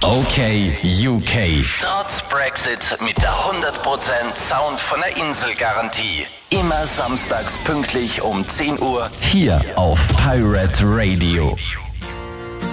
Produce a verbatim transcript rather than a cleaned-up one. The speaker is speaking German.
Okay, U K. Trotz Brexit mit der hundert Prozent Sound von der Insel-Garantie. Immer samstags pünktlich um zehn Uhr hier auf Pirate Radio.